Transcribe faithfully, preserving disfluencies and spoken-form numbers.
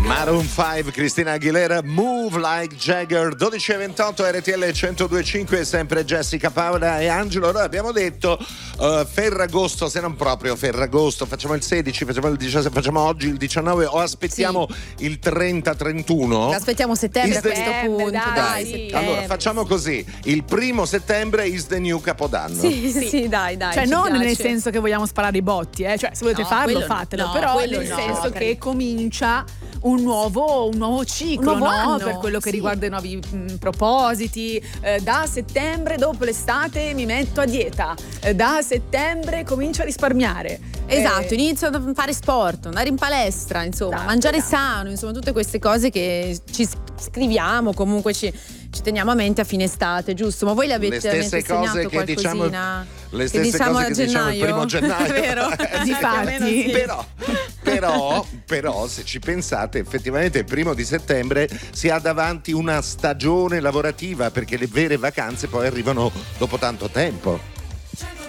Maroon cinque, Cristina Aguilera, Move Like Jagger. Dodici e ventotto, R T L centodue e cinque, sempre Jessica Paola e Angelo. Noi abbiamo detto uh, Ferragosto, se non proprio Ferragosto, facciamo il sedici, facciamo il diciassette, facciamo oggi il diciannove o aspettiamo sì. il trenta trentuno? Aspettiamo settembre a questo punto. Dai, dai. Sì. Allora facciamo così, il primo settembre is the new Capodanno. Sì, sì, sì, dai, dai. Cioè non piace. nel senso che vogliamo sparare i botti, eh? Cioè se volete No, farlo fatelo, no, però quello nel no, senso cari. che comincia un nuovo, un nuovo ciclo, un nuovo no? anno, Per quello che sì. riguarda i nuovi mh, propositi. Eh, da settembre, dopo l'estate, mi metto a dieta. Eh, da settembre comincio a risparmiare. Esatto, Eh, inizio a fare sport, andare in palestra, insomma, Esatto, mangiare esatto. sano, insomma, tutte queste cose che ci scriviamo, comunque ci, ci teniamo a mente a fine estate, giusto? Ma voi le avete, Le stesse avete cose segnato che qualcosina? diciamo le che stesse diciamo cose a che diciamo il gennaio? primo gennaio. Vero? Difatti. Sì. Però, però, però, se ci pensate, effettivamente il primo di settembre si ha davanti una stagione lavorativa, perché le vere vacanze poi arrivano dopo tanto tempo.